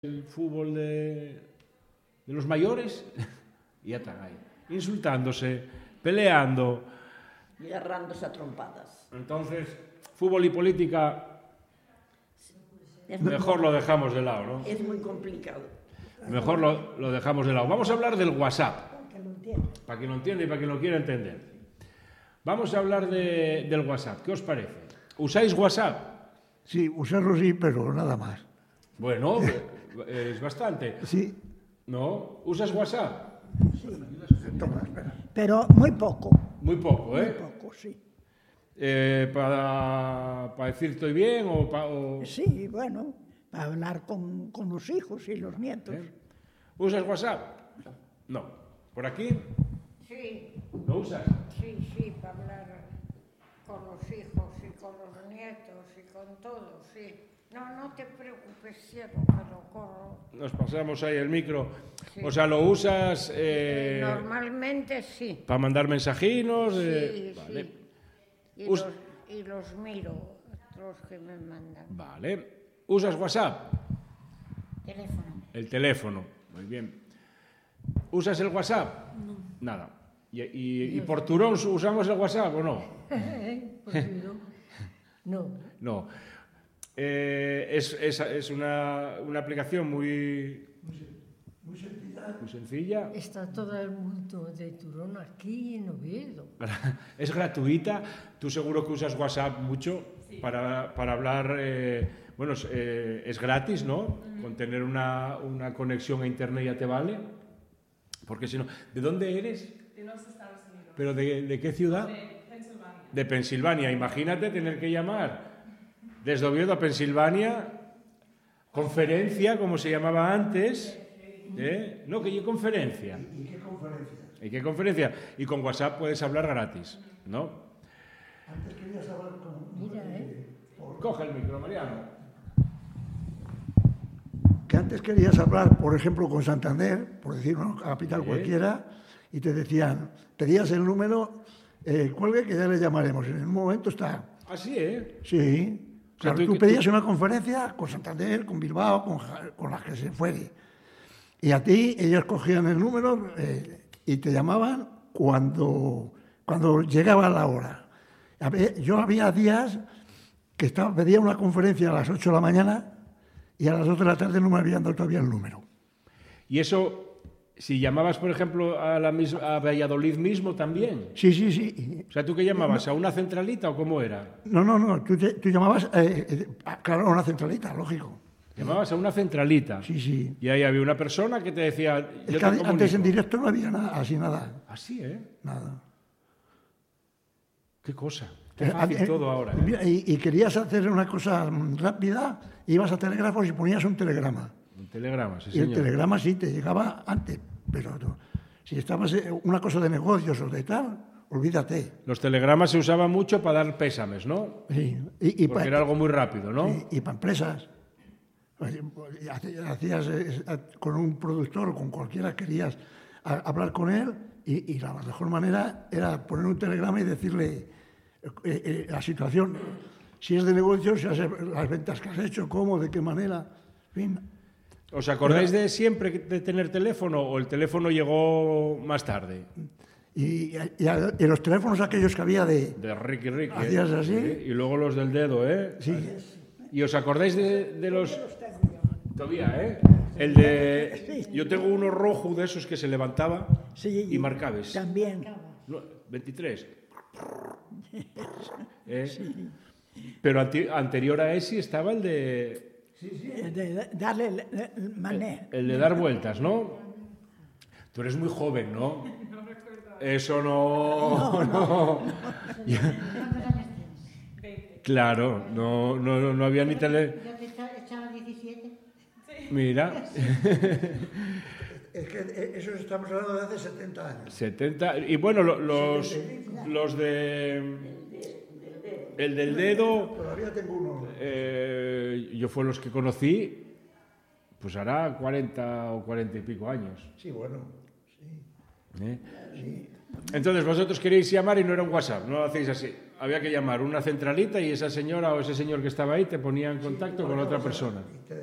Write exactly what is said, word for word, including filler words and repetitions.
el fútbol de, de los mayores y ya están ahí, insultándose, peleando. Y agarrándose a trompadas. Entonces, fútbol y política, Es mejor lo dejamos de lado, ¿no? Es muy complicado. Mejor lo, lo dejamos de lado. Vamos a hablar del WhatsApp, Que lo entiendo. para quien lo entienda y para quien lo quiera entender. Vamos a hablar de, del WhatsApp. ¿Qué os parece? ¿Usáis WhatsApp? Sí, usarlo sí, pero nada más. Bueno, es bastante. Sí. ¿No? ¿Usas WhatsApp? Toma, espera. Pero muy poco, Muy poco, ¿eh? muy poco, sí. Eh, para, para decir estoy bien o, pa- o- Sí, bueno, para hablar con, con los hijos y los nietos. ¿eh? ¿Usas WhatsApp? No. ¿Por aquí? Sí, ¿Lo usas? sí, sí, para hablar con los hijos y con los nietos y con todo, sí. No, no te preocupes, cielo, que lo corro. Nos pasamos ahí el micro. Sí. O sea, ¿lo usas eh, Normalmente sí. para mandar mensajinos? Sí, Eh, sí. vale. Y, Us- los, y los miro, los que me mandan. Vale. ¿Usas WhatsApp? Teléfono. El teléfono. Muy bien. ¿Usas el WhatsApp? No. Nada. ¿Y, y, y por turón usamos el WhatsApp o no? No, No. Eh, es es, es una, una aplicación muy, muy sencilla. está todo el mundo de Turón aquí en Oviedo. Es gratuita. Tú seguro que usas WhatsApp mucho para, para hablar. Eh, bueno, es, eh, es gratis, ¿no? Con tener una, una conexión a internet ya te vale. Porque si no, ¿de dónde eres? De los Estados Unidos. ¿Pero de, de qué ciudad? De Pensilvania. De Pensilvania. Imagínate tener que llamar desde Oviedo a Pensilvania, conferencia, como se llamaba antes. ¿Eh? No, que hay conferencia. ¿Y qué conferencia? ¿Y qué conferencia? Y con WhatsApp puedes hablar gratis, ¿no? Antes querías hablar con... Mira, ¿eh? Coge el micro, Mariano. Que antes querías hablar, por ejemplo, con Santander, por decir una capital Sí. cualquiera, y te decían, pedías el número, eh, cuelgue que ya le llamaremos. En un momento está. Así, ¿eh? Sí. O sea, Claro, tú- tú pedías una conferencia con Santander, con Bilbao, con, Ja- con las que se fuere. Y a ti ellos cogían el número eh, y te llamaban cuando, cuando llegaba la hora. A ver, yo había días que estaba, pedía una conferencia a las ocho de la mañana y a las dos de la tarde no me habían dado todavía el número. Y eso, si llamabas, por ejemplo, a, la mis- a Valladolid mismo también. Sí, sí, sí. Y- O sea, ¿tú qué llamabas? ¿A una centralita o cómo era? No, no, no. Tú, te- tú llamabas, eh, eh, claro, a una centralita, lógico. Llamabas a una centralita. Sí, sí. Y ahí había una persona que te decía... Es yo que te antes comunico. en directo no había nada, así nada. Así, ¿eh? Nada. Qué cosa. Qué Eh, fácil eh, todo ahora. ¿eh? mira, Y, y querías hacer una cosa mm, rápida, ibas a telégrafos y ponías un telegrama. Un telegrama, sí, Y el señor. telegrama sí te llegaba antes, pero no. Si estabas en una cosa de negocios o de tal, olvídate. Los telegramas se usaban mucho para dar pésames, ¿no? Sí. Y, y Porque pa- era algo muy rápido, ¿no? y, para empresas. Oye, pues, hace- Hacías eh, eh, con un productor o con cualquiera, querías a- hablar con él y, y la mejor manera era poner un telegrama y decirle eh, eh, la situación. Si es de negocios, ya sé las ventas que has hecho, cómo, de qué manera. En fin. ¿Os acordáis de siempre de tener teléfono o el teléfono llegó más tarde? Y, y, a- y los teléfonos aquellos que había de... De Ricky Ricky. ¿eh? ¿Hacías así? Sí, y luego los del dedo, ¿eh? Sí, ¿Y os acordáis de, de los...? Todavía, ¿eh? El de... Yo tengo uno rojo de esos que se levantaba Sí, y marcabes. También. No, veintitrés. ¿Eh? Pero anti- anterior a ese estaba el de... Eh, de darle el, el mané. El de dar vueltas, ¿no? Tú eres muy joven, ¿no? Eso no... no. Claro, no, no, no había ni tele... ¿Yo te echa- echaba diecisiete? Mira, es que eso estamos hablando de hace setenta años. setenta... Y bueno, lo- los, los de... El del dedo, Todavía tengo uno. eh, yo fue los que conocí, pues hará cuarenta o cuarenta y pico años. Sí, bueno. ¿eh? Entonces vosotros queréis llamar y no era un WhatsApp, no lo hacéis así. Había que llamar una centralita y esa señora o ese señor que estaba ahí te ponía en contacto con otra persona. Y te